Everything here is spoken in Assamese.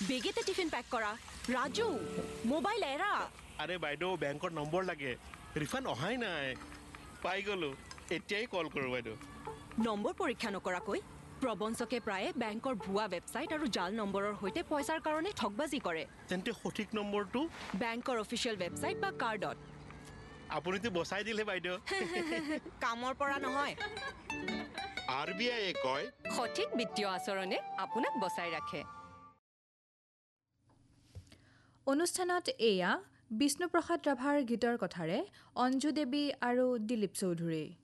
বেগেতে টিফিন পেক কৰা ৰাজু মোবাইল এৰা আৰে বাইদেউ বেংকৰ নম্বৰ লাগে ৰিফাণ্ড অহাই নাই পাই গলো এতিয়াই কল কৰো বাইদেউ নম্বৰ পৰীক্ষা নকৰাকৈ প্ৰবঞ্চকে প্ৰায়ে বেংকৰ ভুৱা ৱেবছাইট আৰু জাল নম্বৰৰ সৈতে পইচাৰ কাৰণে ঠগবাজি কৰে তেন্তে সঠিক নম্বৰটো বেংকৰ অফিচিয়েল ৱেবছাইট বা কাৰ্ডত আপুনিতো বচাই দিলে বাইদেউ কামৰ পৰা নহয় RBI কয় সঠিক বিত্তীয় আচৰণে আপোনাক বচাই ৰাখে অনুষ্ঠানত এয়া বিষ্ণুপ্ৰসাদ ৰাভাৰ গীতৰ কথাৰে অঞ্জু দেৱী আৰু দিলীপ চৌধুৰী